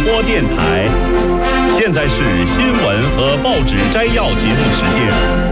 播电台。现在是新闻和报纸摘要节目时间。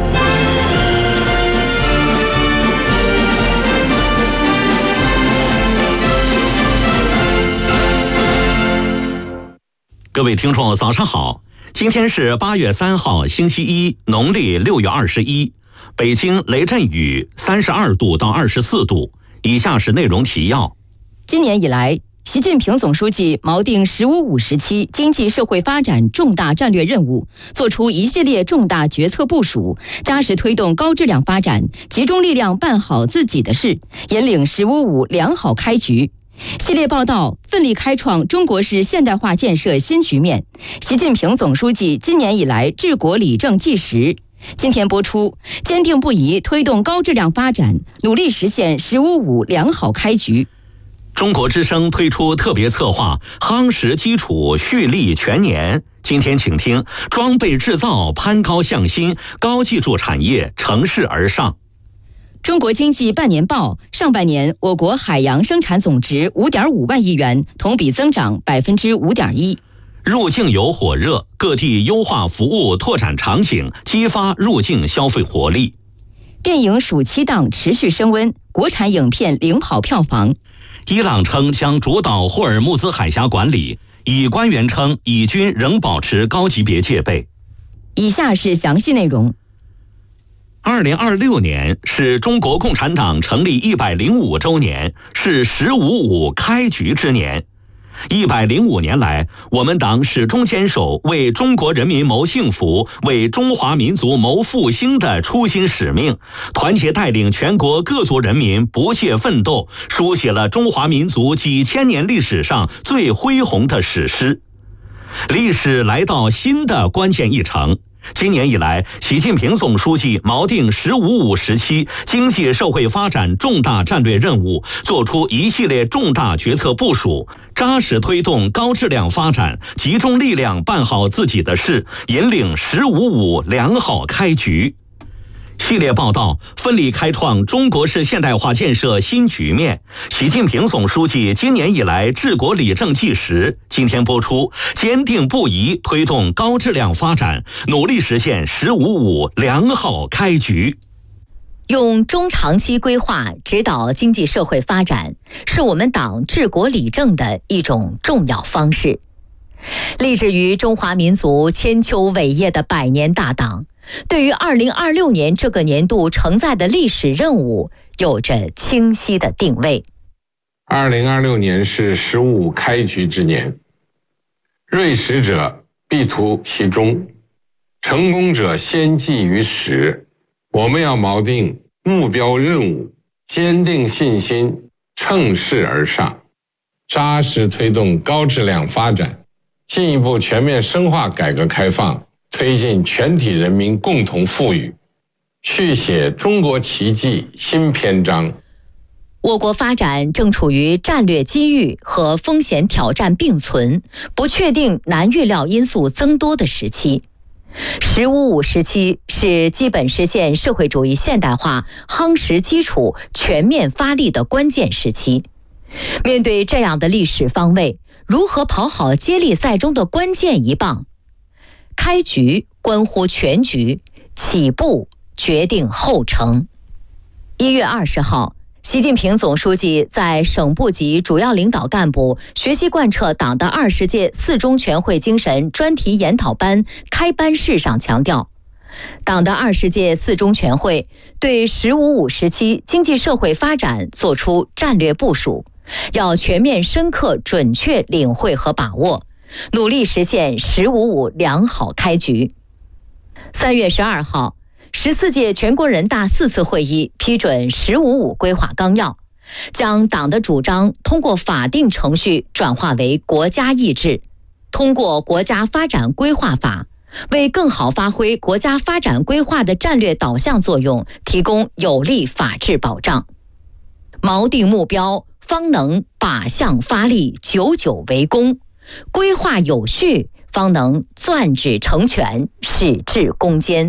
各位听众，早上好！今天是8月3号，星期一，农历6月21。北京雷阵雨32度到24度。以下是内容提要。 今年以来，习近平总书记锚定“十五五”时期经济社会发展重大战略任务，作出一系列重大决策部署，扎实推动高质量发展，集中力量办好自己的事，引领“十五五”良好开局。系列报道奋力开创中国式现代化建设新局面。习近平总书记今年以来治国理政纪实。今天播出，坚定不移推动高质量发展，努力实现“十五五”良好开局。 中国之声推出特别策划夯实基础蓄力全年。今天请听装备制造攀高向新，高技术产业乘势而上。 中国经济半年报，上半年我国海洋生产总值5.5万亿元，同比增长5.1%。 入境游火热，各地优化服务拓展场景，激发入境消费活力。 电影暑期档持续升温，国产影片领跑票房。 伊朗称将主导霍尔木兹海峡管理，以官员称以军仍保持高级别戒备。 以下是详细内容。 2026年是中国共产党成立105周年，是“十五五”开局之年。105年来，我们党始终坚守为中国人民谋幸福、为中华民族谋复兴的初心使命，团结带领全国各族人民不懈奋斗，书写了中华民族几千年历史上最恢宏的史诗。历史来到新的关键一程。今年以来，习近平总书记锚定“十五五”时期经济社会发展重大战略任务，作出一系列重大决策部署，扎实推动高质量发展，集中力量办好自己的事，引领“十五五”良好开局。系列报道奋力开创中国式现代化建设新局面。习近平总书记今年以来治国理政纪实。今天播出，坚定不移推动高质量发展，努力实现“十五五”良好开局。 用中长期规划指导经济社会发展，是我们党治国理政的一种重要方式。立志于中华民族千秋伟业的百年大党，对于2026年这个年度承载的历史任务有着清晰的定位。 2026年是“十五五”开局之年，锐实者必图其中，成功者先记于始。我们要锚定目标任务，坚定信心，乘势而上，扎实推动高质量发展，进一步全面深化改革开放，推进全体人民共同富裕，续写中国奇迹新篇章。 我国发展正处于战略机遇和风险挑战并存、不确定难预料因素增多的时期。“十五五”时期是基本实现社会主义现代化夯实基础、全面发力的关键时期。面对这样的历史方位，如何跑好接力赛中的关键一棒？开局关乎全局，起步决定后程。1月20号，习近平总书记在省部级主要领导干部学习贯彻党的20届4中全会精神专题研讨班开班式上强调，党的20届4中全会对“十五五”时期经济社会发展作出战略部署，要全面深刻准确领会和把握，努力实现“十五五”良好开局。3月12号，14届全国人大4次会议批准“十五五”规划纲要，将党的主张通过法定程序转化为国家意志，通过国家发展规划法，为更好发挥国家发展规划的战略导向作用提供有力法治保障。锚定目标，方能靶向发力，久久为功；规划有序，方能攥指成拳，矢志攻坚。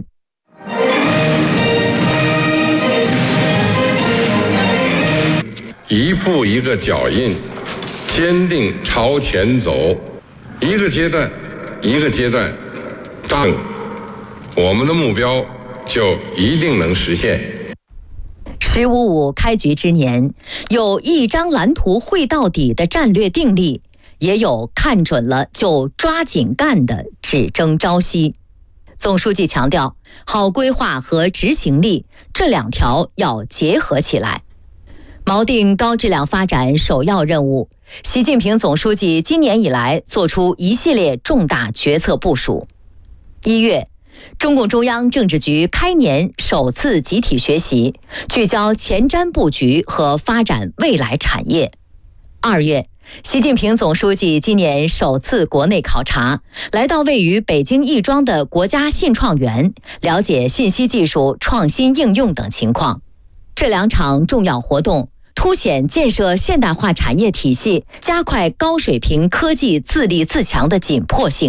一步一个脚印，坚定朝前走， 一个阶段一个阶段扎正，我们的目标就一定能实现。 “15+5”开局之年，有一张蓝图绘到底的战略定力，也有看准了就抓紧干的只争朝夕。总书记强调，好规划和执行力这两条要结合起来。锚定高质量发展首要任务，习近平总书记今年以来作出一系列重大决策部署。1月，中共中央政治局开年首次集体学习，聚焦前瞻布局和发展未来产业。2月，习近平总书记今年首次国内考察，来到位于北京亦庄的国家信创园，了解信息技术创新应用等情况。这两场重要活动凸显建设现代化产业体系、加快高水平科技自立自强的紧迫性。